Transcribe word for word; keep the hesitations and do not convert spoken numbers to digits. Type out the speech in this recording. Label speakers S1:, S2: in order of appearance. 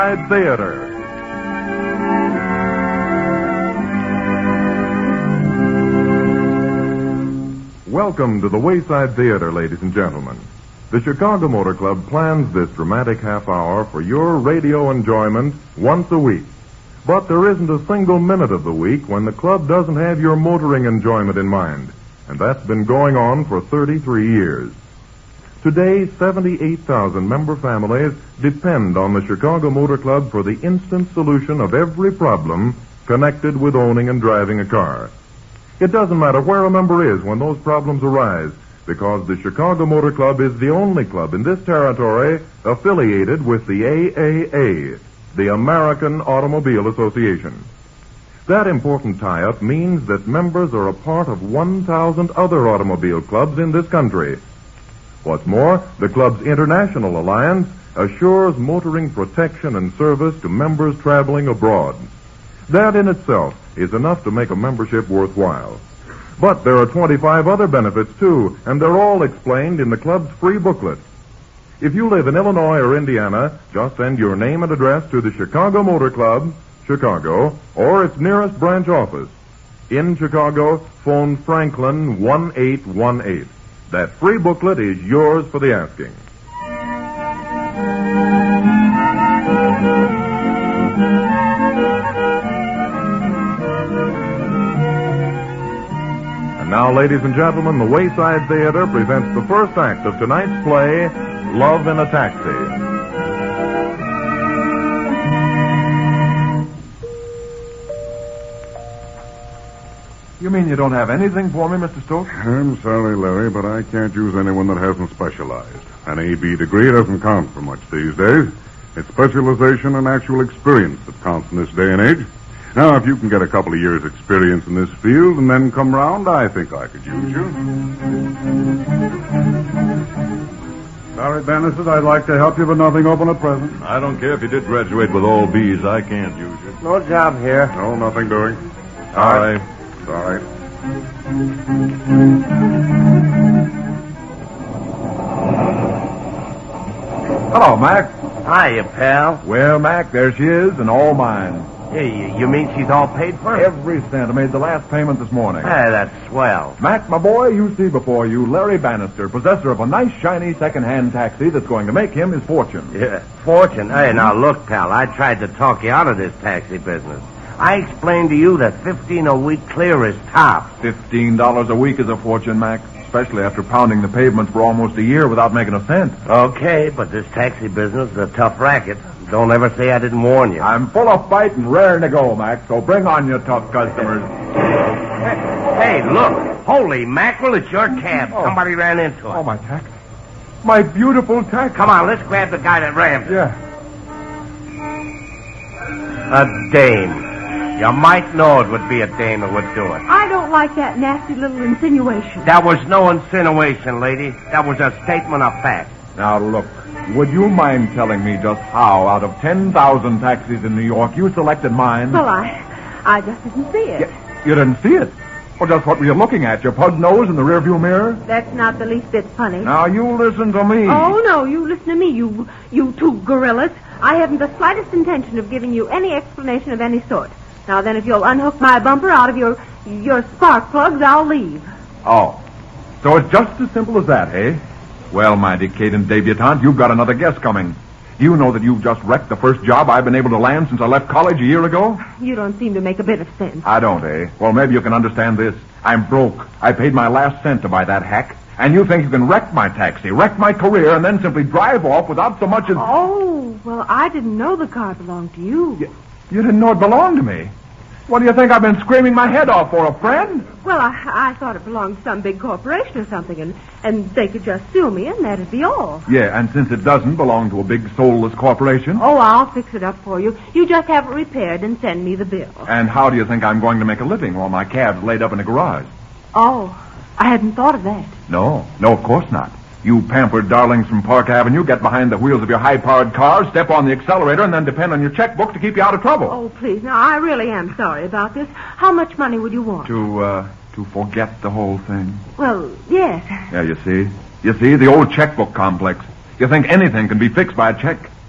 S1: Theater. Welcome to the Wayside Theater, ladies and gentlemen. The Chicago Motor Club plans this dramatic half hour for your radio enjoyment once a week. But there isn't a single minute of the week when the club doesn't have your motoring enjoyment in mind. And that's been going on for thirty-three years. Today, seventy-eight thousand member families depend on the Chicago Motor Club for the instant solution of every problem connected with owning and driving a car. It doesn't matter where a member is when those problems arise, because the Chicago Motor Club is the only club in this territory affiliated with the A A A, the American Automobile Association. That important tie-up means that members are a part of one thousand other automobile clubs in this country. What's more, the club's international alliance assures motoring protection and service to members traveling abroad. That in itself is enough to make a membership worthwhile. But there are twenty-five other benefits, too, and they're all explained in the club's free booklet. If you live in Illinois or Indiana, just send your name and address to the Chicago Motor Club, Chicago, or its nearest branch office. In Chicago, phone Franklin one eight one eight. That free booklet is yours for the asking. And now, ladies and gentlemen, the Wayside Theater presents the first act of tonight's play, Love in a Taxi.
S2: You mean you don't have anything for me, Mister Stokes?
S3: I'm sorry, Larry, but I can't use anyone that hasn't specialized. An A B degree doesn't count for much these days. It's specialization and actual experience that counts in this day and age. Now, if you can get a couple of years' experience in this field and then come round, I think I could use you. Sorry, Bannister, I'd like to help you, but nothing open at present.
S2: I don't care if you did graduate with all B's. I can't use you.
S4: No job here.
S3: No, nothing doing.
S2: Sorry.
S3: Sorry.
S2: Hello, Mac.
S4: Hiya, pal.
S2: Well, Mac, there she is, and all mine.
S4: Hey, you mean she's all paid for?
S2: Every cent. I made the last payment this morning.
S4: Hey, that's swell.
S2: Mac, my boy, you see before you Larry Bannister, possessor of a nice, shiny, second-hand taxi that's going to make him his fortune.
S4: Yeah, fortune. Hey, now look, pal, I tried to talk you out of this taxi business. I explained to you that fifteen a week clear is top.
S2: Fifteen dollars a week is a fortune, Mac, especially after pounding the pavements for almost a year without making a cent.
S4: Okay, but this taxi business is a tough racket. Don't ever say I didn't warn you.
S2: I'm full of fight and raring to go, Mac, so bring on your tough customers.
S4: Hey, look. Holy mackerel, it's your cab.
S2: Oh.
S4: Somebody ran into it.
S2: Oh, my taxi. My beautiful taxi.
S4: Come on, let's grab the guy that rammed it.
S2: Yeah.
S4: A dame. You might know it would be a dame that would do it.
S5: I don't like that nasty little insinuation.
S4: That was no insinuation, lady. That was a statement of fact.
S2: Now, look, would you mind telling me just how, out of ten thousand taxis in New York, you selected mine?
S5: Well, I I just didn't see it.
S2: You, you didn't see it? Well, just what were you looking at? Your pug nose in the rearview mirror?
S5: That's not the least bit funny.
S2: Now, you listen to me.
S5: Oh, no, you listen to me, you you two gorillas. I haven't the slightest intention of giving you any explanation of any sort. Now, then, if you'll unhook my bumper out of your your spark plugs, I'll leave.
S2: Oh. So it's just as simple as that, eh? Well, my decadent debutante, you've got another guess coming. Do you know that you've just wrecked the first job I've been able to land since I left college a year ago?
S5: You don't seem to make a bit of sense.
S2: I don't, eh? Well, maybe you can understand this. I'm broke. I paid my last cent to buy that hack. And you think you can wreck my taxi, wreck my career, and then simply drive off without so much as...
S5: Oh, well, I didn't know the car belonged to you.
S2: You, you didn't know it belonged to me? What do you think I've been screaming my head off for, a friend?
S5: Well, I, I thought it belonged to some big corporation or something, and, and they could just sue me, and that'd be all.
S2: Yeah, and since it doesn't belong to a big soulless corporation...
S5: Oh, I'll fix it up for you. You just have it repaired and send me the bill.
S2: And how do you think I'm going to make a living while my cab's laid up in a garage?
S5: Oh, I hadn't thought of that.
S2: No, no, of course not. You pampered darlings from Park Avenue get behind the wheels of your high-powered car, step on the accelerator, and then depend on your checkbook to keep you out of trouble.
S5: Oh, please. Now, I really am sorry about this. How much money would you want?
S2: To, uh, to forget the whole thing?
S5: Well, yes.
S2: Yeah, you see. You see, the old checkbook complex. You think anything can be fixed by a check.